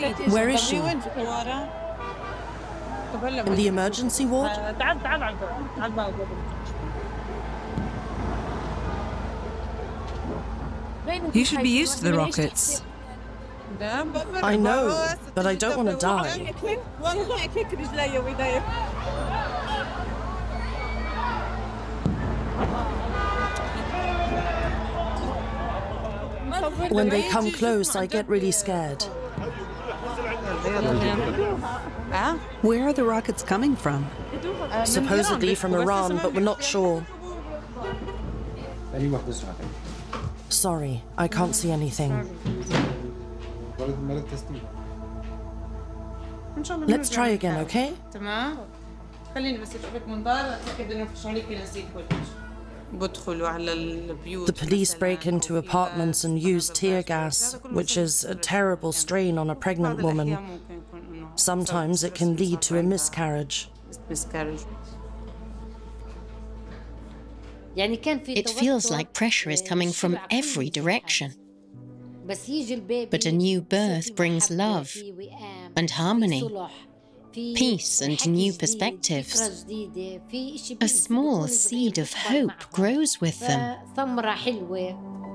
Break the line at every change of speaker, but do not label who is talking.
Where is she? In the emergency ward?
You should be used to the rockets.
I know, but I don't want to die. When they come close, I get really scared.
Where are the rockets coming from?
Supposedly from Iran, but we're not sure. Sorry, I can't see anything. Let's try again, okay? The police break into apartments and use tear gas, which is a terrible strain on a pregnant woman. Sometimes it can lead to a miscarriage.
It feels like pressure is coming from every direction. But a new birth brings love and harmony, peace and new perspectives. A small seed of hope grows with them.